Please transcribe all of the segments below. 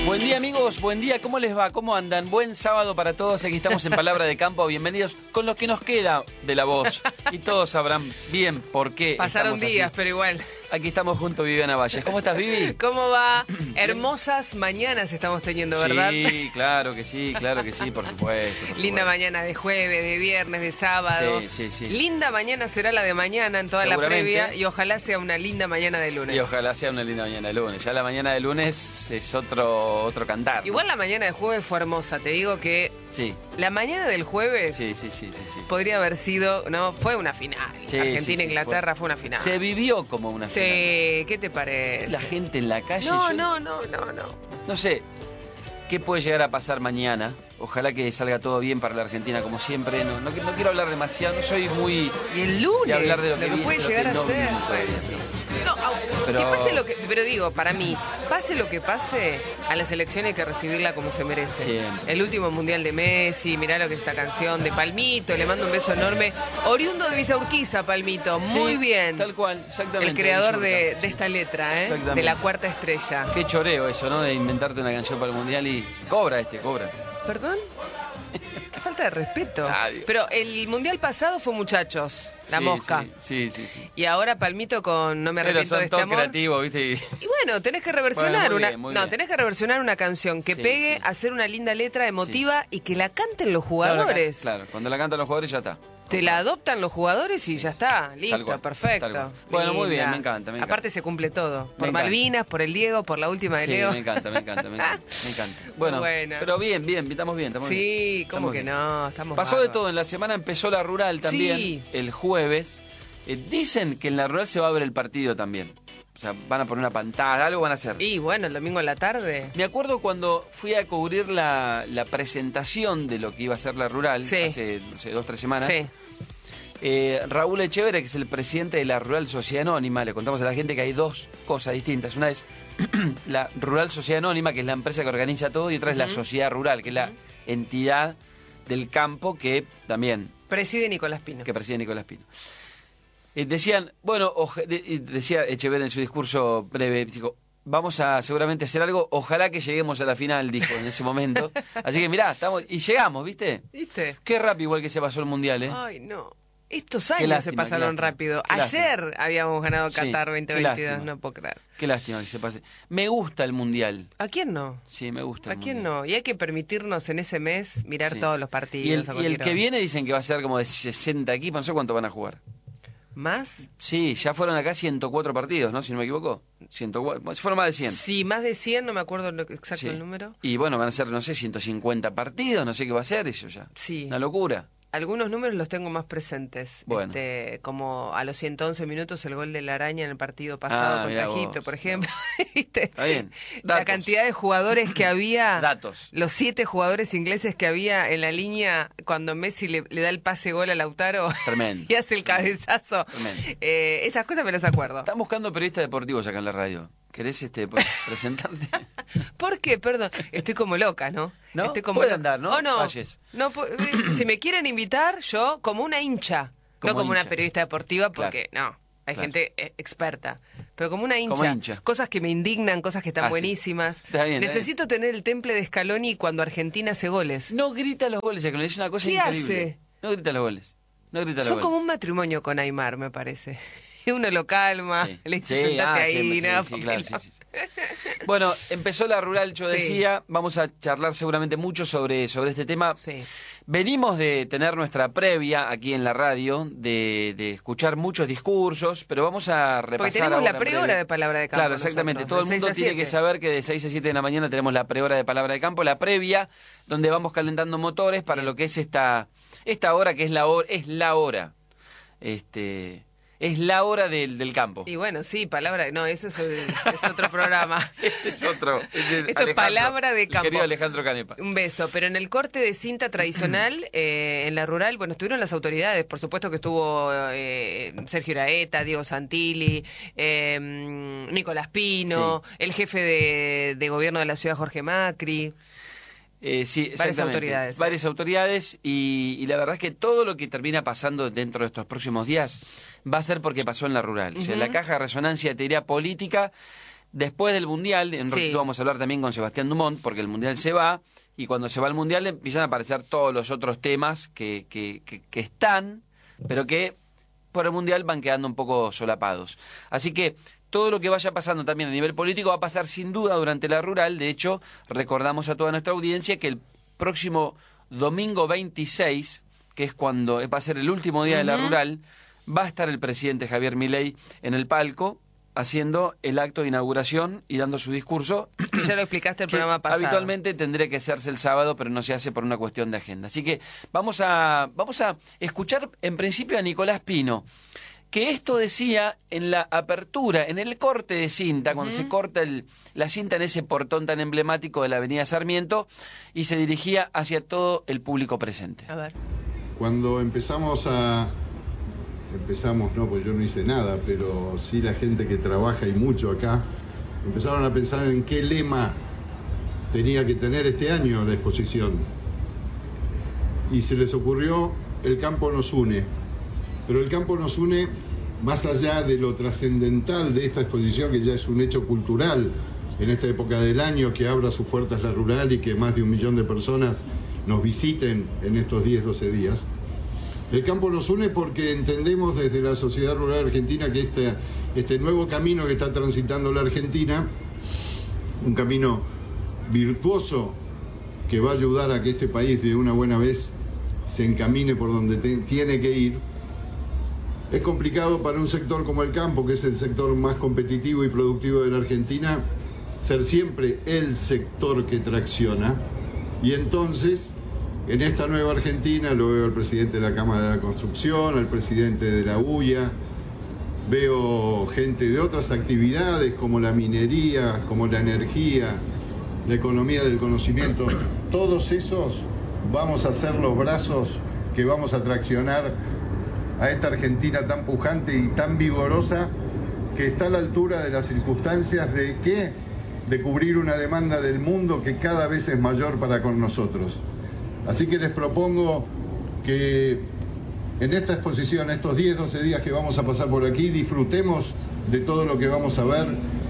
Buen día amigos, buen día, ¿cómo les va? ¿Cómo andan? Buen sábado para todos, aquí estamos en Palabra de Campo, bienvenidos con lo que nos queda de la voz y todos sabrán bien por qué pasaron días, pero igual. Aquí estamos junto a Viviana Valles. ¿Cómo estás, Vivi? ¿Cómo va? Hermosas mañanas estamos teniendo, ¿verdad? Sí, claro que sí, por supuesto. Linda mañana de jueves, de viernes, de sábado. Sí. Linda mañana será la de mañana en toda la previa y ojalá sea una linda mañana de lunes. Y ojalá sea una linda mañana de lunes. Ya la mañana de lunes es otro cantar, ¿no? Igual la mañana de jueves fue hermosa, te digo que sí. La mañana del jueves sí. podría haber sido, no, fue una final. Sí, Argentina-Inglaterra fue una final. Se vivió como una final. Sí, ¿qué te parece? La gente en la calle. No. No sé qué puede llegar a pasar mañana. Ojalá que salga todo bien para la Argentina, como siempre. No quiero hablar demasiado, no soy muy... Y el lunes, de hablar de lo que puede llegar a ser. Pero digo, para mí, pase lo que pase, a la selección hay que recibirla como se merece. Siempre. El último mundial de Messi, mirá lo que es esta canción de Palmito, le mando un beso enorme. Oriundo de Villa Urquiza, Palmito, muy bien. Tal cual, exactamente. El creador de esta letra, de la cuarta estrella. Qué choreo eso, ¿no? De inventarte una canción para el mundial y cobra. ¿Perdón? Qué falta de respeto. Nadie. Pero el mundial pasado fue Muchachos, La Mosca. Sí. Y ahora Palmito con No me Pero arrepiento son de este todos amor. creativos, ¿viste? Y bueno, tenés que reversionar muy bien. tenés que reversionar una canción que pegue, hacer una linda letra emotiva y que la canten los jugadores. Claro, cuando la cantan los jugadores ya está. Te la adoptan los jugadores y ya está, listo, cual, perfecto. Bueno, muy bien, me encanta. Aparte se cumple todo. Por Malvinas, por el Diego, por la última de Leo. Me encanta. Bueno, pero bien, estamos bien. Sí, ¿cómo que no? Estamos Pasó de todo, en la semana empezó la rural también, el jueves. Dicen que en la rural se va a ver el partido también. O sea, van a poner una pantalla, algo van a hacer. Y bueno, el domingo en la tarde. Me acuerdo cuando fui a cubrir la presentación de lo que iba a ser la rural, hace, no sé, 2 o 3 semanas. Sí. Raúl Echeverre, que es el presidente de la Rural Sociedad Anónima, le contamos a la gente que hay 2 cosas distintas. Una es la Rural Sociedad Anónima, que es la empresa que organiza todo, y otra es la Sociedad Rural, que es la entidad del campo que también... preside Nicolás Pino. Decían, bueno, decía Echeverre en su discurso breve, dijo, vamos a seguramente hacer algo, ojalá que lleguemos a la final, dijo en ese momento. Así que mirá, y llegamos, ¿viste? Qué rápido igual que se pasó el Mundial, ¿eh? Ay, no. Estos años se pasaron rápido. Ayer habíamos ganado Qatar 2022, no puedo creer. Qué lástima que se pase. Me gusta el Mundial. ¿A quién no? Sí, me gusta el ¿A quién Mundial. no? Y hay que permitirnos en ese mes mirar todos los partidos. Y el que viene dicen que va a ser como de 60 equipos, no sé cuánto van a jugar. ¿Más? Sí, ya fueron acá 104 partidos, ¿no? Si no me equivoco. 104, fueron más de 100. Sí, más de 100, no me acuerdo exacto el número. Y bueno, van a ser, no sé, 150 partidos, no sé qué va a ser eso ya. Sí. Una locura. Algunos números los tengo más presentes. Bueno. Como a los 111 minutos el gol de la Araña en el partido pasado contra Egipto, por ejemplo. Está bien. La cantidad de jugadores que había. Datos. Los 7 jugadores ingleses que había en la línea cuando Messi le da el pase gol a Lautaro. Tremendo. Y hace el cabezazo. Esas cosas me las acuerdo. Están buscando periodistas deportivos acá en la radio. ¿Querés presentarte? ¿Por qué? Perdón. Estoy como loca, ¿no? ¿No? Estoy como Puede andar, ¿no? ¿O no? Valles. No, si me quieren invitar, yo como una hincha. No como una periodista deportiva, porque no. Hay gente experta. Pero como una hincha. Como hincha. Cosas que me indignan, cosas que están buenísimas. Sí. Está bien, necesito tener el temple de Scaloni cuando Argentina hace goles. No grita los goles, Scaloni. Es una cosa increíble. ¿Qué hace? No grita los goles. Son como un matrimonio con Aymar, me parece. Uno lo calma, le dice sentate ahí. Claro. Bueno, empezó la rural, yo decía, vamos a charlar seguramente mucho sobre este tema. Sí. Venimos de tener nuestra previa aquí en la radio, de escuchar muchos discursos, pero vamos a repasar. Porque tenemos la prehora de Palabra de Campo. Claro, exactamente. Nosotros, todo el mundo tiene que saber que de 6 a 7 de la mañana tenemos la prehora de Palabra de Campo, la previa, donde vamos calentando motores para lo que es esta hora, que es la hora. Es la hora del campo. Y bueno, sí, palabra... No, eso es otro programa. Ese es otro. Esto es Palabra de Campo. Querido Alejandro Canepa. Un beso. Pero en el corte de cinta tradicional, en la rural, bueno, estuvieron las autoridades. Por supuesto que estuvo Sergio Iraeta, Diego Santilli, Nicolás Pino, el jefe de gobierno de la ciudad, Jorge Macri. Sí, varias autoridades y la verdad es que todo lo que termina pasando dentro de estos próximos días va a ser porque pasó en la rural. O sea, la caja de resonancia de teoría política Después del Mundial, en Sí. ratito vamos a hablar también con Sebastián Dumont, porque el Mundial se va, y cuando se va el Mundial empiezan a aparecer todos los otros temas que están, pero que por el Mundial van quedando un poco solapados. Así que todo lo que vaya pasando también a nivel político va a pasar sin duda durante la rural. De hecho, recordamos a toda nuestra audiencia que el próximo domingo 26, que es cuando va a ser el último día de la rural, va a estar el presidente Javier Milei en el palco haciendo el acto de inauguración y dando su discurso. Que ya lo explicaste el que programa pasado. habitualmente tendría que hacerse el sábado, pero no se hace por una cuestión de agenda. Así que vamos a escuchar en principio a Nicolás Pino, que esto decía en la apertura, en el corte de cinta, cuando se corta la cinta en ese portón tan emblemático de la Avenida Sarmiento, y se dirigía hacia todo el público presente. A ver. Cuando empezamos, no, pues yo no hice nada, pero sí la gente que trabaja y mucho acá, empezaron a pensar en qué lema tenía que tener este año la exposición. Y se les ocurrió: el campo nos une. Pero el campo nos une más allá de lo trascendental de esta exposición, que ya es un hecho cultural en esta época del año, que abra sus puertas la rural y que más de 1 millón de personas nos visiten en estos 10-12 días. El campo nos une porque entendemos desde la sociedad rural argentina que este nuevo camino que está transitando la Argentina, un camino virtuoso que va a ayudar a que este país de una buena vez se encamine por donde tiene que ir. Es complicado para un sector como el campo, que es el sector más competitivo y productivo de la Argentina, ser siempre el sector que tracciona. Y entonces, en esta nueva Argentina, lo veo al presidente de la Cámara de la Construcción, al presidente de la UIA, veo gente de otras actividades como la minería, como la energía, la economía del conocimiento. Todos esos vamos a ser los brazos que vamos a traccionar a esta Argentina tan pujante y tan vigorosa, que está a la altura de las circunstancias de ¿qué? De cubrir una demanda del mundo que cada vez es mayor para con nosotros. Así que les propongo que en esta exposición, estos 10-12 días que vamos a pasar por aquí, disfrutemos de todo lo que vamos a ver.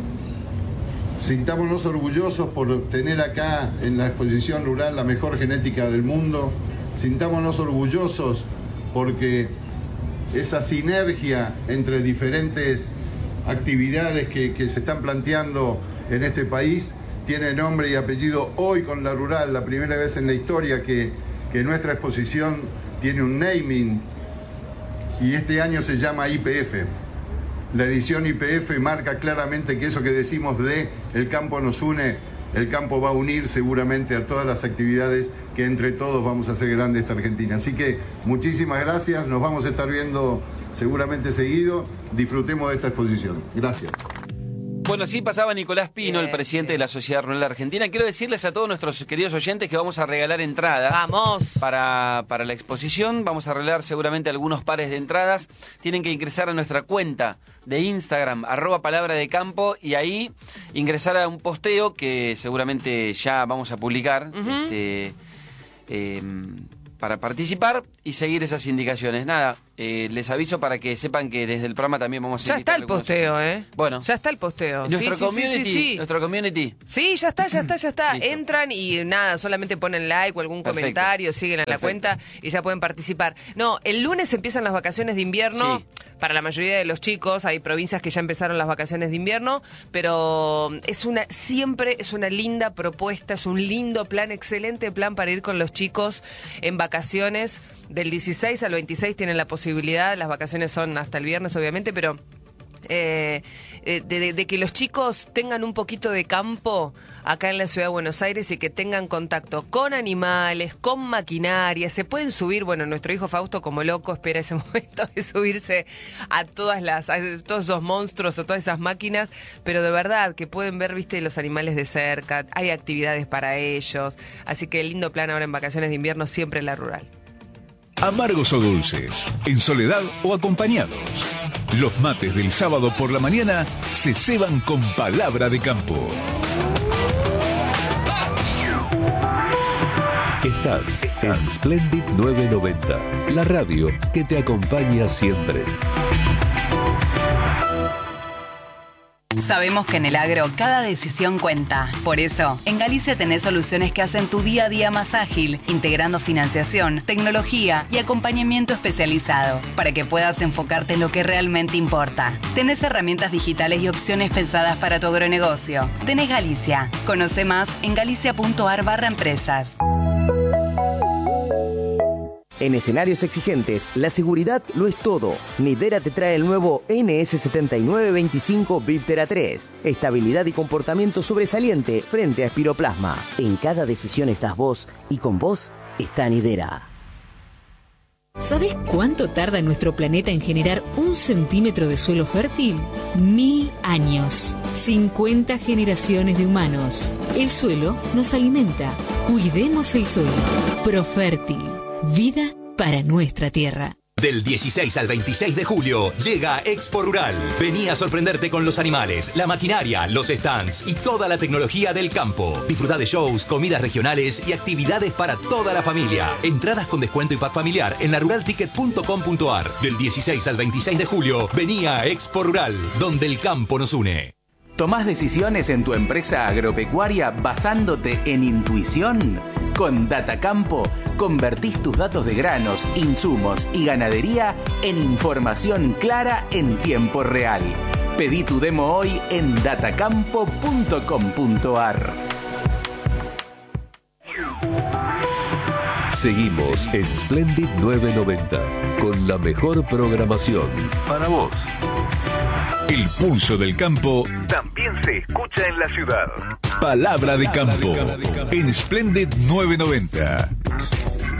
Sintámonos orgullosos por tener acá en la exposición rural la mejor genética del mundo. Sintámonos orgullosos porque esa sinergia entre diferentes actividades que se están planteando en este país tiene nombre y apellido hoy con la rural, la primera vez en la historia que nuestra exposición tiene un naming, y este año se llama IPF. La edición IPF marca claramente que eso que decimos de el campo nos une, el campo va a unir seguramente a todas las actividades que entre todos vamos a hacer grande esta Argentina. Así que muchísimas gracias, nos vamos a estar viendo seguramente seguido, disfrutemos de esta exposición. Gracias. Bueno, sí, pasaba Nicolás Pino, Bien, el presidente bien. de la Sociedad Rural Argentina. Quiero decirles a todos nuestros queridos oyentes que vamos a regalar entradas. ¡Vamos! Para la exposición. Vamos a regalar seguramente algunos pares de entradas. Tienen que ingresar a nuestra cuenta de Instagram, @palabra de campo, y ahí ingresar a un posteo que seguramente ya vamos a publicar. Para participar y seguir esas indicaciones. Nada, les aviso para que sepan que desde el programa también vamos a Ya invitar está el algunos- posteo, ¿eh? Bueno. Ya está el posteo. Nuestro Sí, community, sí. nuestro community. Sí, ya está. Listo. Entran y nada, solamente ponen like o algún Perfecto. comentario, siguen a la Perfecto. cuenta y ya pueden participar. No, el lunes empiezan las vacaciones de invierno. Sí. Para la mayoría de los chicos, hay provincias que ya empezaron las vacaciones de invierno, pero siempre es una linda propuesta, es un lindo plan, excelente plan para ir con los chicos en vacaciones. Del 16 al 26 tienen la posibilidad, las vacaciones son hasta el viernes obviamente, pero de que los chicos tengan un poquito de campo acá en la ciudad de Buenos Aires y que tengan contacto con animales, con maquinaria. Se pueden subir, bueno, nuestro hijo Fausto como loco espera ese momento de subirse a todos esos monstruos, a todas esas máquinas, pero de verdad que pueden ver, viste, los animales de cerca, hay actividades para ellos, así que lindo plan ahora en vacaciones de invierno, siempre en la rural. Amargos o dulces, en soledad o acompañados. Los mates del sábado por la mañana se ceban con palabra de campo. Estás en Splendid 990, la radio que te acompaña siempre. Sabemos que en el agro cada decisión cuenta. Por eso, en Galicia tenés soluciones que hacen tu día a día más ágil, integrando financiación, tecnología y acompañamiento especializado, para que puedas enfocarte en lo que realmente importa. Tenés herramientas digitales y opciones pensadas para tu agronegocio. Tenés Galicia. Conoce más en galicia.ar/empresas. En escenarios exigentes, la seguridad lo es todo. Nidera te trae el nuevo NS7925 Viptera 3. Estabilidad y comportamiento sobresaliente frente a espiroplasma. En cada decisión estás vos y con vos está Nidera. ¿Sabes cuánto tarda nuestro planeta en generar 1 centímetro de suelo fértil? 1000 años. 50 generaciones de humanos. El suelo nos alimenta. Cuidemos el suelo. Profértil. Vida para nuestra tierra. Del 16 al 26 de julio llega Expo Rural. Vení a sorprenderte con los animales, la maquinaria, los stands y toda la tecnología del campo. Disfrutá de shows, comidas regionales y actividades para toda la familia. Entradas con descuento y pack familiar en laruralticket.com.ar. Del 16 al 26 de julio, vení a Expo Rural, donde el campo nos une. ¿Tomás decisiones en tu empresa agropecuaria basándote en intuición? Con Datacampo, convertís tus datos de granos, insumos y ganadería en información clara en tiempo real. Pedí tu demo hoy en datacampo.com.ar. Seguimos en Splendid 990 con la mejor programación para vos. El pulso del campo también se escucha en la ciudad. Palabra de campo en Splendid 990.